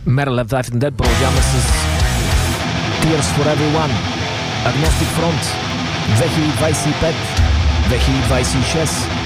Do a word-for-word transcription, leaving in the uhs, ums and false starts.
Metal Left Life and Dead продължаваме с Tears for Everyone, Agnostic Front, две хиляди двадесет и пет - две хиляди двадесет и шест.